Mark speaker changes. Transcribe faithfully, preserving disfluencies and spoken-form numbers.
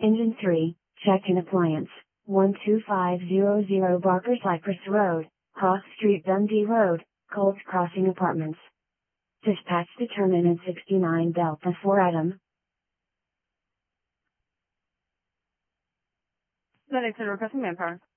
Speaker 1: Engine three, check-in appliance, one two five zero zero Barker Cypress Road, Cross Street Dundee Road, Colts Crossing Apartments. Dispatch determinant sixty-nine Delta four Adam.
Speaker 2: Lennox and requesting manpower.